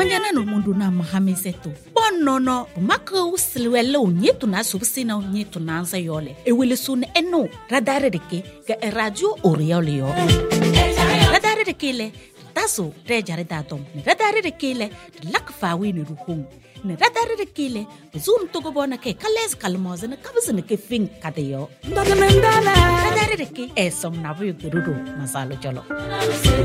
Onyana no mundu na mahamisetu. Bonono maka usilwele unyetu na subsina unyetu na ansa yole. Ewele sun eno radare deke ga radio oriole yo. Radare deke le taso rejare datom. Radare deke le lakfawi ni ruhung. Ne radare deke le zoom to go bona ke kales kalmoze ne kabzene ke fin kadeyo. Radare deke esom nabu yurudu masalo jolo.